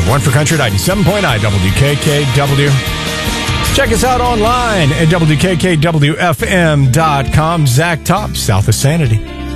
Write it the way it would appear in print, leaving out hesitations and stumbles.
One for Country 97.9 WKKW. Check us out online at WKKWFM.com. Zach Top, South of Sanity.